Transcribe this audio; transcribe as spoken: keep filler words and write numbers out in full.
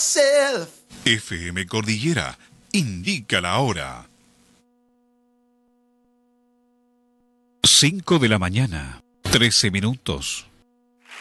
myself. F M Cordillera indica la hora. cinco de la mañana, trece minutos.